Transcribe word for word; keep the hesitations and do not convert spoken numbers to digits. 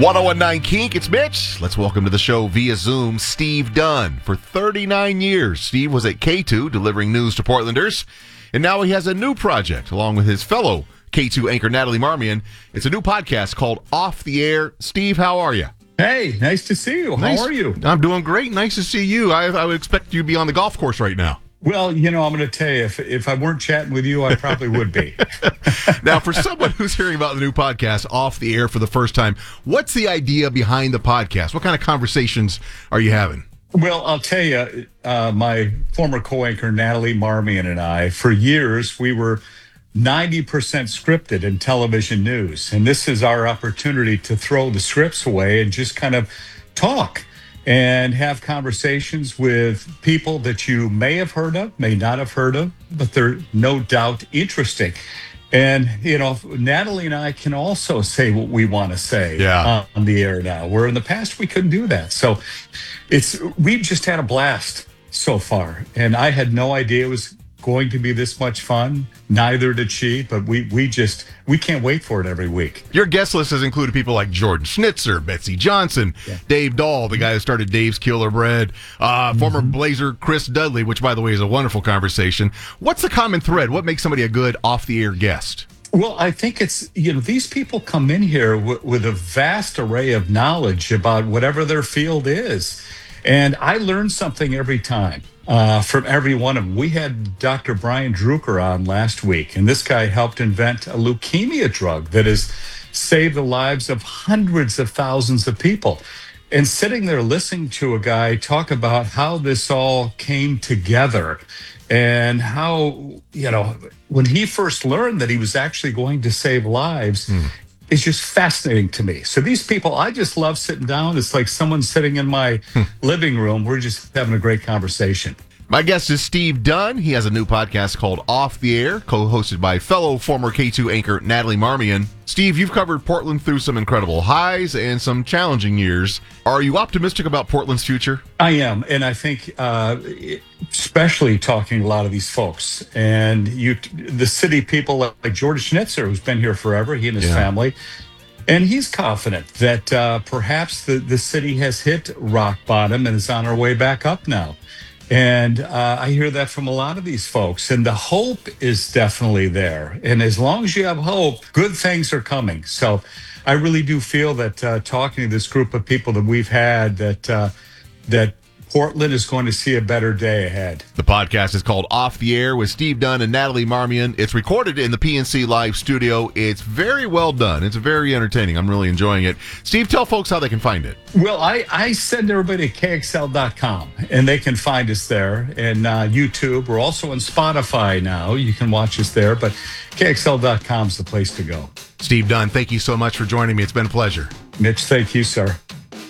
one oh one nine Kink, it's Mitch. Let's welcome to the show via Zoom, Steve Dunn. For thirty-nine years, Steve was at K two delivering news to Portlanders, and now he has a new project along with his fellow K two anchor Natalie Marmion. It's a new podcast called Off the Air. Steve, how are you? Hey, nice to see you. How nice. are you? I'm doing great. Nice to see you. I, I would expect you to be on the golf course right now. Well, you know, I'm going to tell you, if if I weren't chatting with you, I probably would be. Now, for someone who's hearing about the new podcast, Off the Air, for the first time, what's the idea behind the podcast? What kind of conversations are you having? Well, I'll tell you, uh, my former co-anchor, Natalie Marmion, and I, for years, we were ninety percent scripted in television news. And this is our opportunity to throw the scripts away and just kind of talk and have conversations with people that you may have heard of, may not have heard of, but they're no doubt interesting. And, you know, Natalie and I can also say what we want to say yeah. on the air now, where in the past we couldn't do that. So it's we've just had a blast so far. And I had no idea it was going to be this much fun. Neither did she, but we we just we can't wait for it every week. Your guest list has included people like Jordan Schnitzer, Betsy Johnson, yeah. Dave Dahl, the guy who started Dave's Killer Bread, uh, mm-hmm. former Blazer Chris Dudley, which, by the way, is a wonderful conversation. What's the common thread? What makes somebody a good off-the-air guest? Well, I think it's, you know, these people come in here w- with a vast array of knowledge about whatever their field is. And I learn something every time. Uh, from every one of them. We had Doctor Brian Drucker on last week, and this guy helped invent a leukemia drug that has saved the lives of hundreds of thousands of people. And sitting there listening to a guy talk about how this all came together and how, you know, when he first learned that he was actually going to save lives, mm. It's just fascinating to me. So these people, I just love sitting down. It's like someone sitting in my living room. We're just having a great conversation. My guest is Steve Dunn. He has a new podcast called Off the Air, co-hosted by fellow former K two anchor Natalie Marmion. Steve, you've covered Portland through some incredible highs and some challenging years. Are you optimistic about Portland's future? I am, and I think uh, especially talking to a lot of these folks and you, the city people like Jordan Schnitzer, who's been here forever, he and his yeah. family, and he's confident that uh, perhaps the, the city has hit rock bottom and is on our way back up now. And uh, I hear that from a lot of these folks. And the hope is definitely there. And as long as you have hope, good things are coming. So I really do feel that uh, talking to this group of people that we've had, that uh, that Portland is going to see a better day ahead. The podcast is called Off the Air with Steve Dunn and Natalie Marmion. It's recorded in the P N C Live studio. It's very well done. It's very entertaining. I'm really enjoying it. Steve, tell folks how they can find it. Well, I, I send everybody to K X L dot com, and they can find us there. And uh, YouTube. We're also on Spotify now. You can watch us there, but K X L dot com is the place to go. Steve Dunn, thank you so much for joining me. It's been a pleasure. Mitch, thank you, sir.